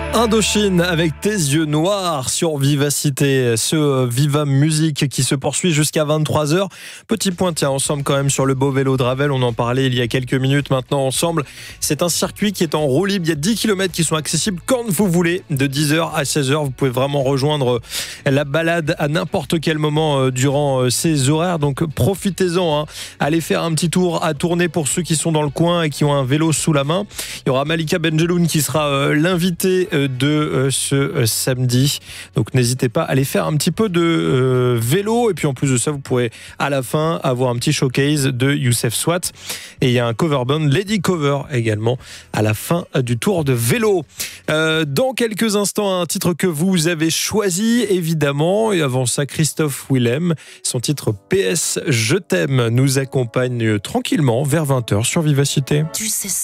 Indochine avec tes yeux noirs sur Vivacité, ce Viva Musique qui se poursuit jusqu'à 23h. Petit point, tiens, ensemble quand même sur le beau vélo de Ravel, on en parlait il y a quelques minutes maintenant ensemble. C'est un circuit qui est en roue libre, il y a 10 km qui sont accessibles quand vous voulez, de 10h à 16h. Vous pouvez vraiment rejoindre la balade à n'importe quel moment durant ces horaires, donc profitez-en. Allez faire un petit tour à tourner pour ceux qui sont dans le coin et qui ont un vélo sous la main. Il y aura Malika Benjeloun qui sera l'invitée de ce samedi. Donc n'hésitez pas à aller faire un petit peu de vélo. Et puis en plus de ça, vous pourrez à la fin avoir un petit showcase de Youssef Swat. Et il y a un cover band, Lady Cover également, à la fin du tour de vélo. Dans quelques instants, un titre que vous avez choisi, évidemment. Et avant ça, Christophe Willem. Son titre PS Je t'aime nous accompagne tranquillement vers 20h sur Vivacité. Tu sais